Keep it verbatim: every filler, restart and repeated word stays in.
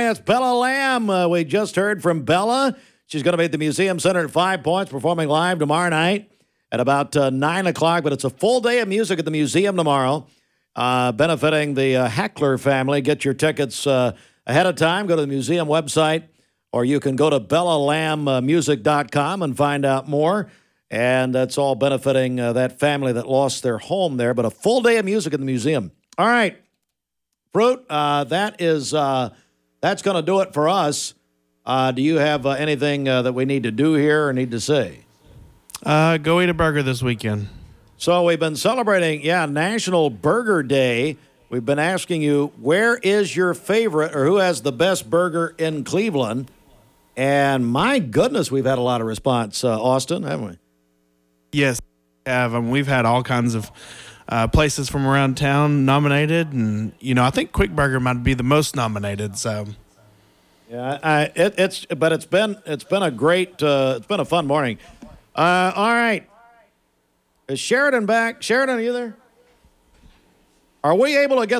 it's Bella Lamb. Uh, we just heard from Bella. She's going to be at the Museum Center at Five Points, performing live tomorrow night at about uh, nine o'clock. But it's a full day of music at the museum tomorrow, uh, benefiting the uh, Hackler family. Get your tickets uh, ahead of time. Go to the museum website, or you can go to bella lamb music dot com and find out more. And that's all benefiting uh, that family that lost their home there. But a full day of music at the museum. All right. Fruit, uh, that is uh, that's going to do it for us. Uh, do you have uh, anything uh, that we need to do here or need to say? Uh, go eat a burger this weekend. So we've been celebrating, yeah, National Burger Day. We've been asking you, where is your favorite or who has the best burger in Cleveland? And my goodness, we've had a lot of response, uh, Austin, haven't we? Yes, we have. Um, we've had all kinds of Uh, places from around town nominated, and you know I think Quick Burger might be the most nominated. So, yeah, I, it, it's but it's been it's been a great uh, it's been a fun morning. Uh, all right, is Sheridan back? Sheridan, are you there? Are we able to get